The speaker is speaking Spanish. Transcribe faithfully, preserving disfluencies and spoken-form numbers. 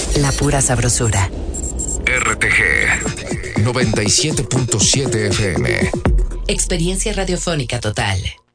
La pura sabrosura. R T G noventa y siete punto siete F M. Experiencia radiofónica total.